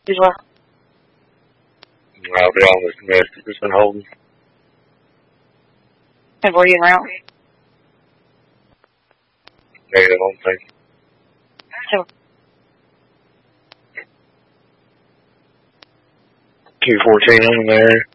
As well. I'll be on this domestic. Just been holding. And were you in route? Negative, I don't think. So, 214 on there.